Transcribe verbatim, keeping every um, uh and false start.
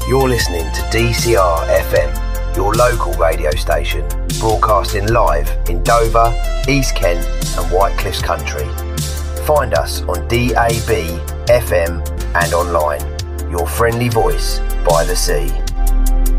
You're listening to D C R F M, your local radio station, broadcasting live in Dover, East Kent and White Cliffs Country. Find us on D A B, F M and online. Your friendly voice by the sea.